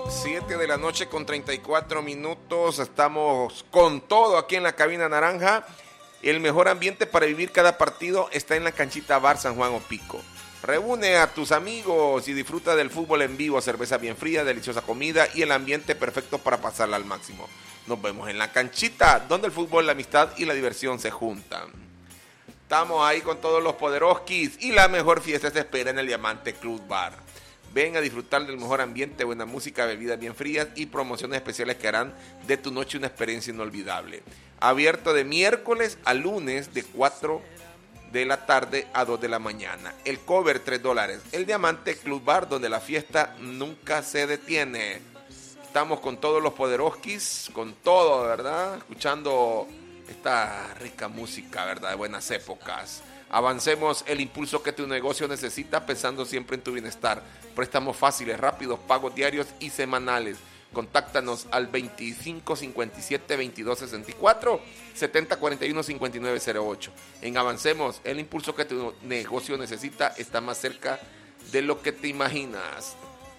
7 de la noche con 34 minutos. Estamos con todo aquí en la cabina naranja. El mejor ambiente para vivir cada partido está en la canchita Bar San Juan Opico. Reúne a tus amigos y disfruta del fútbol en vivo, cerveza bien fría, deliciosa comida y el ambiente perfecto para pasarla al máximo. Nos vemos en la canchita, donde el fútbol, la amistad y la diversión se juntan. Estamos ahí con todos los poderoskis y la mejor fiesta se espera en el Diamante Club Bar. Ven a disfrutar del mejor ambiente, buena música, bebidas bien frías y promociones especiales que harán de tu noche una experiencia inolvidable. Abierto de miércoles a lunes de 4 de la tarde a 2 de la mañana. El cover $3. El Diamante Club Bar, donde la fiesta nunca se detiene. Estamos con todos los poderoskis, con todo, ¿verdad? Escuchando esta rica música, ¿verdad? De buenas épocas. Avancemos el impulso que tu negocio necesita, pensando siempre en tu bienestar. Préstamos fáciles, rápidos, pagos diarios y semanales. Contáctanos al 25 57 22 64 70 41 59 08. En Avancemos, el impulso que tu negocio necesita está más cerca de lo que te imaginas.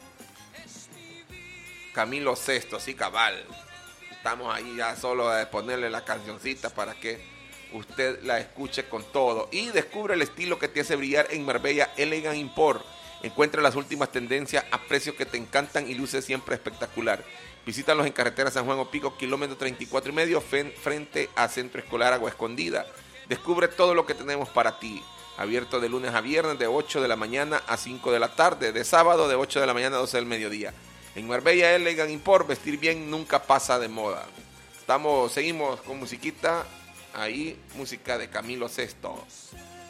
Camilo Sesto, sí, cabal. Estamos ahí ya solo de ponerle la cancioncita para que usted la escuche con todo. Y descubre el estilo que te hace brillar en Marbella Elegant Import. Encuentra las últimas tendencias a precios que te encantan y luce siempre espectacular. Visítalos en carretera San Juan Opico, kilómetro 34 y medio, frente a Centro Escolar Agua Escondida. Descubre todo lo que tenemos para ti. Abierto de lunes a viernes de 8 de la mañana a 5 de la tarde. De sábado de 8 de la mañana a 12 del mediodía. En Marbella Elegant Import, vestir bien nunca pasa de moda. Seguimos con musiquita. Ahí, música de Camilo Sesto.